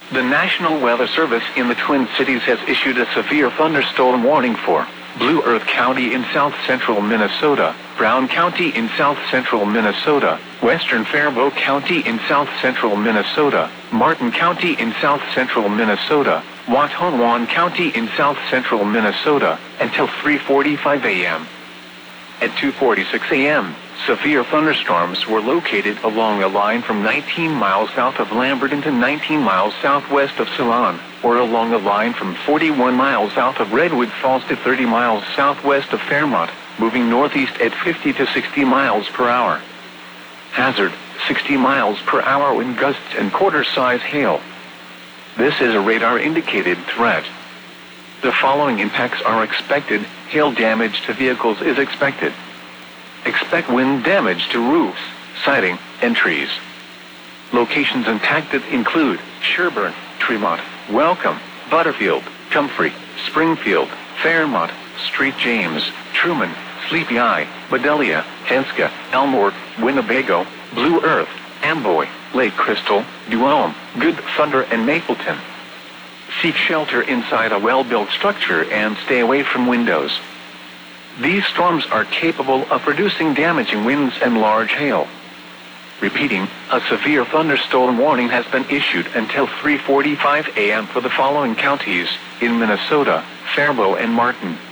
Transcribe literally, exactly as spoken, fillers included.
The National Weather Service in the Twin Cities has issued a severe thunderstorm warning for Blue Earth County in south-central Minnesota, Brown County in south-central Minnesota, Western Faribault County in south-central Minnesota, Martin County in south-central Minnesota, Watonwan County in south-central Minnesota, until three forty-five a m At two forty-six a m, severe thunderstorms were located along a line from nineteen miles south of Lamberton to nineteen miles southwest of Ceylon, or along a line from forty-one miles south of Redwood Falls to thirty miles southwest of Fairmont, moving northeast at fifty to sixty miles per hour. Hazard, sixty miles per hour wind gusts and quarter-size hail. This is a radar-indicated threat. The following impacts are expected. Hail damage to vehicles is expected. Expect wind damage to roofs, siding, and trees. Locations impacted include Sherburne, Tremont, Welcome, Butterfield, Comfrey, Springfield, Fairmont, Street James, Truman, Sleepy Eye, Vidalia, Henska, Elmore, Winnebago, Blue Earth, Amboy, Lake Crystal, Duelm, Good Thunder, and Mapleton. Seek shelter inside a well-built structure and stay away from windows. These storms are capable of producing damaging winds and large hail. Repeating, a severe thunderstorm warning has been issued until three forty-five a m for the following counties in Minnesota: Faribault and Martin.